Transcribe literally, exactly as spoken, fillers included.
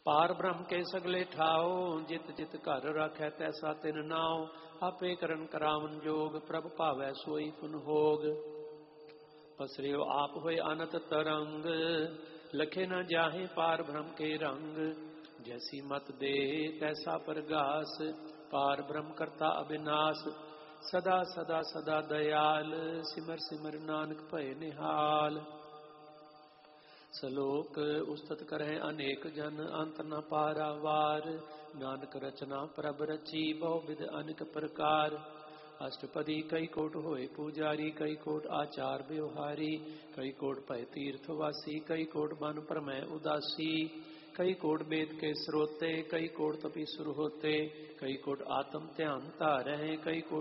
पार ब्रह्म के सगले ठाओ, जित जित घर रखै तैसा तिन नाओ। आपे करन करावन जोग, प्रभ भावै सोई पुन होग। पसरियो आप होए अनत तरंग, लखे न जाहे पार ब्रह्म के रंग। जैसी मत दे तैसा परगास, पार ब्रह्म करता अविनाश। सदा सदा सदा दयाल, सिमर सिमर नानक भय निहाल। सलोक उस्तत करह अनेक जन, अंत न पारावार। नानक रचना प्रभ रची, बहु विध अनेक प्रकार। अष्टपदी कई कोट होए पुजारी, कई कोट आचार व्यवहारी। कई कोट भय तीर्थवासी, कई कोट मन परमय उदासी। कई कोट वेद के स्रोते, कई कोट तपी सुर होते। कई कोट आत्म ध्यान धारह, कई कोट